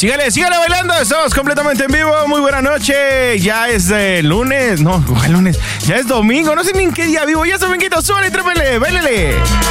Sígale bailando, estamos completamente en vivo. Muy buena noche, ya es lunes, no, ¿cuál lunes? Ya es domingo, no sé ni en qué día vivo. Ya está, Benquito, súbale, trépele, bailele.